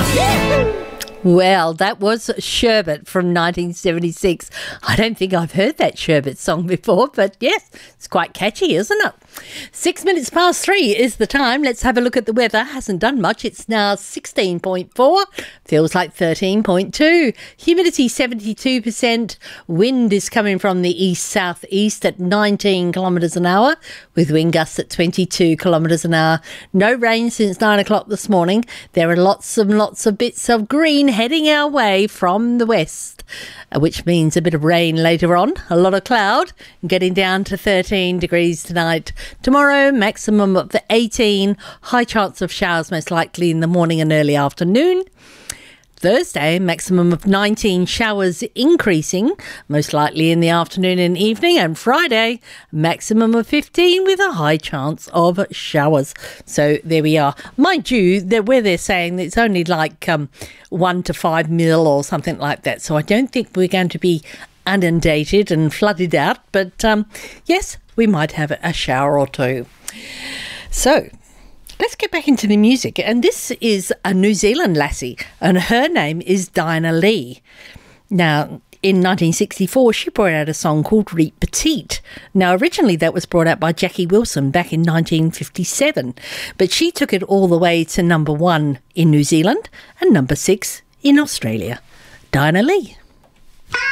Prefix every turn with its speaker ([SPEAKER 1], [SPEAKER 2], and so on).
[SPEAKER 1] Well, that was Sherbet from 1976. I don't think I've heard that Sherbet song before, but yes, it's quite catchy, isn't it? 6 minutes past 3 is the time. Let's have a look at the weather. Hasn't done much. It's now 16.4. Feels like 13.2. Humidity 72%. Wind is coming from the east-southeast at 19 kilometres an hour with wind gusts at 22 kilometres an hour. No rain since 9 o'clock this morning. There are lots and lots of bits of green heading our way from the west, which means a bit of rain later on, a lot of cloud, getting down to 13 degrees tonight. Tomorrow, maximum of 18, high chance of showers most likely in the morning and early afternoon. Thursday, maximum of 19, showers increasing, most likely in the afternoon and evening. And Friday, maximum of 15 with a high chance of showers. So there we are. Mind you, where they're saying it's only like 1 to 5 mil or something like that. So I don't think we're going to be inundated and flooded out. But yes, we might have a shower or two. So let's get back into the music. And this is a New Zealand lassie, and her name is Dinah Lee. Now, in 1964, she brought out a song called Reet Petite. Now, originally that was brought out by Jackie Wilson back in 1957, but she took it all the way to number 1 in New Zealand and number 6 in Australia. Dinah Lee.